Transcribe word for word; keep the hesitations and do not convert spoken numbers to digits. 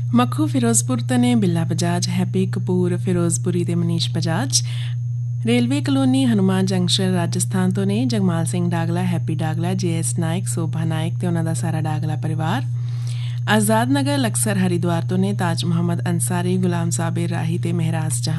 ਮੱਖੂ ਫਿਰੋਜ਼ਪੁਰ ਤੋਂ ਨੇ ਬਿੱਲਾ ਬਜਾਜ, ਹੈਪੀ ਕਪੂਰ ਫਿਰੋਜ਼ਪੁਰੀ ਤੇ Manish Bajaj. Railway colony Hanuman junction Rajasthan ਤੋਂ ਨੇ ਜਗਮਾਲ ਸਿੰਘ ਡਾਗਲਾ, ਹੈਪੀ ਡਾਗਲਾ, ਜੇ ਐਸ ਨਾਇਕ, ਸੋਭਾ ਨਾਇਕ ਤੇ ਉਹਨਾਂ ਦਾ ਸਾਰਾ ਡਾਗਲਾ ਪਰਿਵਾਰ। ਆਜ਼ਾਦ ਨਗਰ ਲਕਸਰ ਹਰਿਦੁਆਰ ਤੋਂ ਨੇ ਤਾਜ ਮੁਹੰਮਦ ਅੰਸਾਰੀ, ਗੁਲਾਮ ਸਾਬਿਰ ਰਾਹੀ ਤੇ ਮਹਿਰਾਜ ਜਹਾਂ।